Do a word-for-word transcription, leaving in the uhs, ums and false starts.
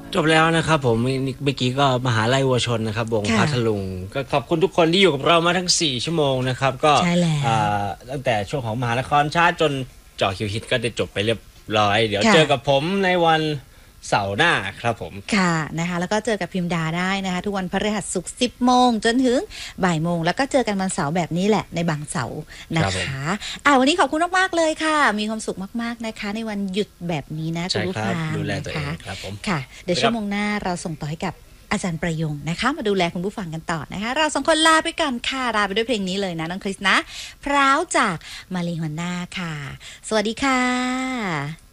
จบแล้วนะครับผมเมื่อกี้ก็มหาลัยวัวชนนะครับวงพัทลุงก็ขอบคุณทุกคนที่อยู่กับเรามาทั้งสี่ชั่วโมงนะครับก็ตั้งแต่ช่วงของมหานครชาติจนเจาะคิวฮิตก็ได้จบไปเรียบร้อยเดี๋ยวเจอกับผมในวันเสาร์หน้าครับผมค่ะนะคะแล้วก็เจอกับพิมดาได้นะคะทุกวันพฤหัสศุกร์สิบโมงจนถึงบ่ายโมงแล้วก็เจอกันวันเสาร์แบบนี้แหละในบางเสาร์นะคะอ่าวันนี้ขอบคุณมากๆเลยค่ะมีความสุขมากๆนะคะในวันหยุดแบบนี้นะคุณผู้ฟังดูแลตัวเองครับผมค่ะเดี๋ยวชั่วโมงหน้าเราส่งต่อให้กับอาจารย์ประยงนะคะมาดูแลคุณผู้ฟังกันต่อนะคะเราสองคนลาไปกันค่ะลาไปด้วยเพลงนี้เลยนะน้องคริสนะพร้าวจากมารีฮวน่าค่ะสวัสดีค่ะ